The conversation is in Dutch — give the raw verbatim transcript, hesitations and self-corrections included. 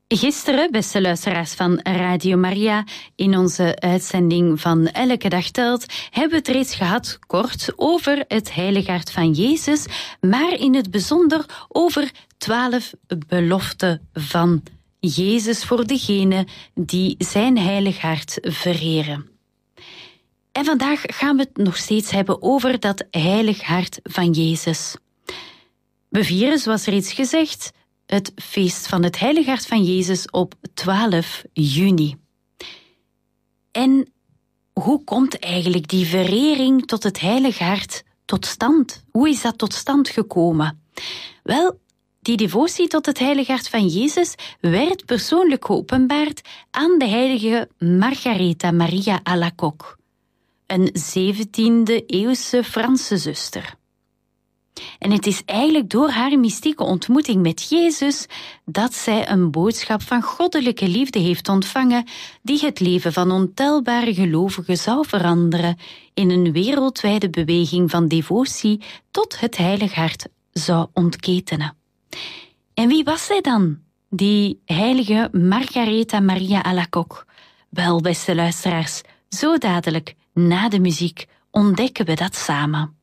Gisteren, beste luisteraars van Radio Maria, in onze uitzending van Elke Dag Telt, hebben we het reeds gehad, kort, over het Heilige Hart van Jezus, maar in het bijzonder over twaalf beloften van Jezus voor degenen die zijn Heilig Hart vereren. En vandaag gaan we het nog steeds hebben over dat Heilig Hart van Jezus. We vieren, zoals reeds gezegd, het feest van het Heilige Hart van Jezus op twaalf juni. En hoe komt eigenlijk die verering tot het Heilige Hart tot stand? Hoe is dat tot stand gekomen? Wel, die devotie tot het Heilige Hart van Jezus werd persoonlijk geopenbaard aan de heilige Margaretha Maria Alacoque, een zeventiende-eeuwse Franse zuster. En het is eigenlijk door haar mystieke ontmoeting met Jezus dat zij een boodschap van goddelijke liefde heeft ontvangen die het leven van ontelbare gelovigen zou veranderen in een wereldwijde beweging van devotie tot het Heilige Hart zou ontketenen. En wie was zij dan, die heilige Margaretha Maria Alacoque? Wel, beste luisteraars, zo dadelijk, na de muziek, ontdekken we dat samen.